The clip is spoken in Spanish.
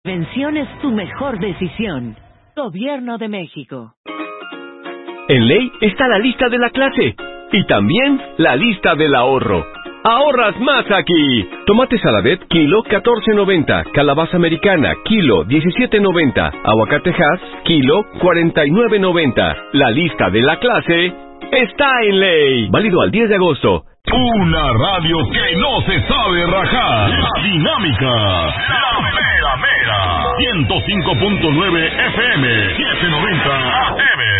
Prevención es tu mejor decisión. Gobierno de México. En ley está la lista de la clase y también la lista del ahorro. ¡Ahorras más aquí! Tomate Saladet, kilo 14.90. Calabaza americana, kilo 17.90. Aguacate Hass, kilo 49.90. La lista de la clase está en ley. Válido al 10 de agosto. Una radio que no se sabe rajar. La Dinámica. La Mera Mera. 105.9 FM. 790 AM.